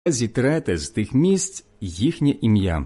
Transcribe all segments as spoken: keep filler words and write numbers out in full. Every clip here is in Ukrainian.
зітрете з тих місць їхнє ім'я.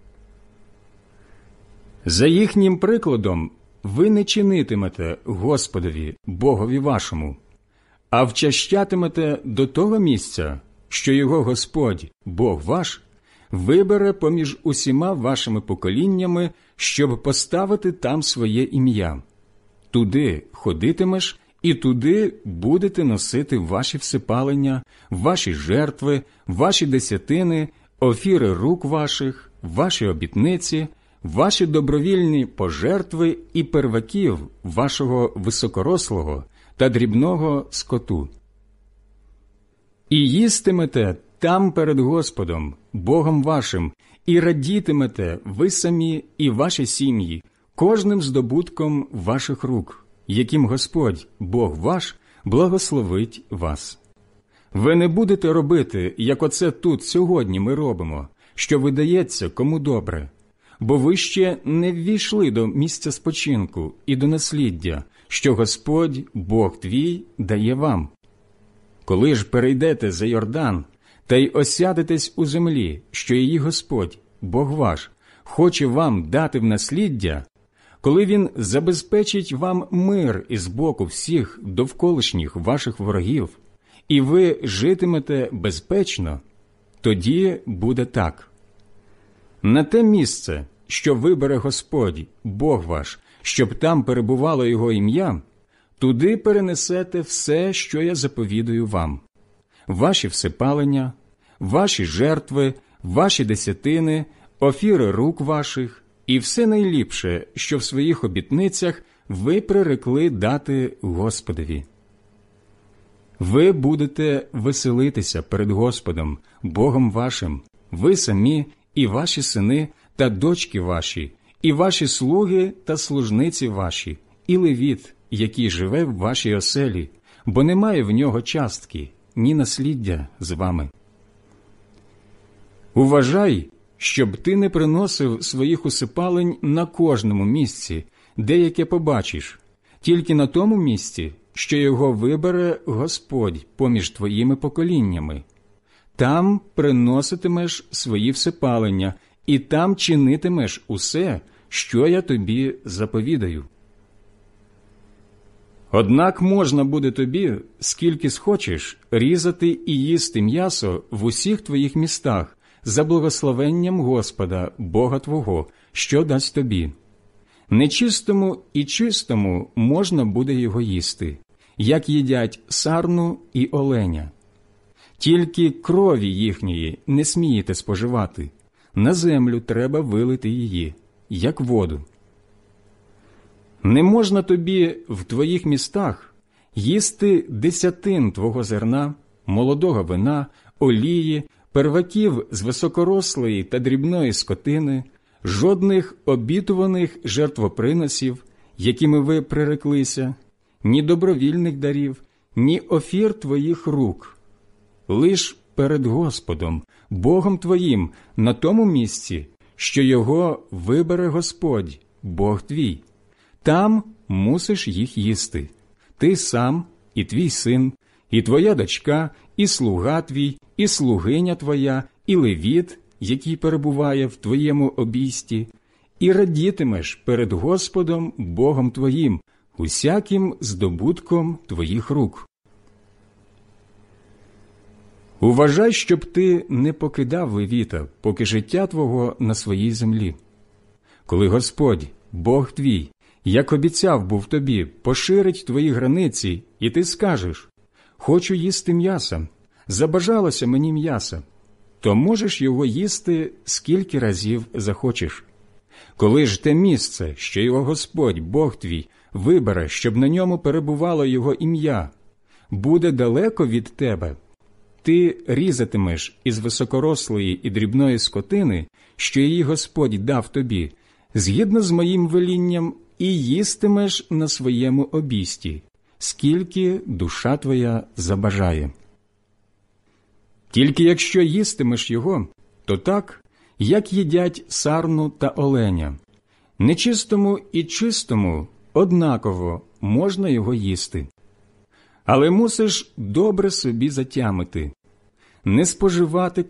За їхнім прикладом ви не чинитимете Господові, Богові вашому, а вчащатимете до того місця, що його Господь, Бог ваш, вибере поміж усіма вашими поколіннями, щоб поставити там своє ім'я. Туди ходитимеш, і туди будете носити ваші всипалення, ваші жертви, ваші десятини, офіри рук ваших, ваші обітниці, ваші добровільні пожертви і перваків вашого високорослого та дрібного скоту. І їстимете там перед Господом, Богом вашим, і радітимете ви самі і ваші сім'ї, кожним здобутком ваших рук, яким Господь, Бог ваш, благословить вас. Ви не будете робити, як оце тут сьогодні ми робимо, що видається кому добре, бо ви ще не ввійшли до місця спочинку і до насліддя, що Господь, Бог твій, дає вам. Коли ж перейдете за Йордан, та й осядетесь у землі, що її Господь, Бог ваш, хоче вам дати в насліддя, коли Він забезпечить вам мир із боку всіх довколишніх ваших ворогів, і ви житимете безпечно, тоді буде так. На те місце, що вибере Господь, Бог ваш, щоб там перебувало Його ім'я, туди перенесете все, що я заповідую вам. Ваші всипалення, ваші жертви, ваші десятини, офіри рук ваших і все найліпше, що в своїх обітницях ви прирекли дати Господові. Ви будете веселитися перед Господом, Богом вашим, ви самі і ваші сини та дочки ваші, і ваші слуги та служниці ваші, і левіт, який живе в вашій оселі, бо немає в нього частки, ні насліддя з вами. Уважай, щоб ти не приносив своїх усипалень на кожному місці, де яке побачиш, тільки на тому місці, що його вибере Господь поміж твоїми поколіннями. Там приноситимеш свої всипалення, і там чинитимеш усе, що я тобі заповідаю. Однак можна буде тобі, скільки схочеш, різати і їсти м'ясо в усіх твоїх містах за благословенням Господа, Бога твого, що дасть тобі. Нечистому і чистому можна буде його їсти, як їдять сарну і оленя. Тільки крові їхньої не смієте споживати, на землю треба вилити її, як воду. Не можна тобі в твоїх містах їсти десятин твого зерна, молодого вина, олії, перваків з високорослої та дрібної скотини, жодних обітуваних жертвоприносів, якими ви приреклися, ні добровільних дарів, ні офір твоїх рук. Лиш перед Господом, Богом твоїм, на тому місці, що його вибере Господь, Бог твій. Там мусиш їх їсти. Ти сам, і твій син, і твоя дочка, і слуга твій, і слугиня твоя, і левіт, який перебуває в твоєму обійсті, і радітимеш перед Господом, Богом твоїм, усяким здобутком твоїх рук. Уважай, щоб ти не покидав левіта, поки життя твого на своїй землі. Коли Господь, Бог твій, як обіцяв був тобі, поширить твої границі, і ти скажеш: «Хочу їсти м'яса, забажалося мені м'яса», то можеш його їсти скільки разів захочеш. Коли ж те місце, що його Господь, Бог твій, вибере, щоб на ньому перебувало його ім'я, буде далеко від тебе, ти різатимеш із високорослої і дрібної скотини, що її Господь дав тобі, згідно з моїм велінням, і їстимеш на своєму обійсті, скільки душа твоя забажає. Тільки якщо їстимеш його, то так, як їдять сарну та оленя. Нечистому і чистому однаково можна його їсти. Але мусиш добре собі затямити. не споживати